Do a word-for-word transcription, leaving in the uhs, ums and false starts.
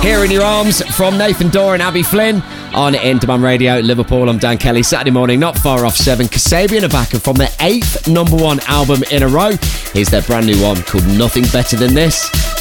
Here in Your Arms from Nathan Dorr and Abby Flynn on In Demand Radio, Liverpool. I'm Dan Kelly. Saturday morning, not far off seven. Kasabian are back, and from their eighth number one album in a row, here's their brand new one called Nothing Better Than This.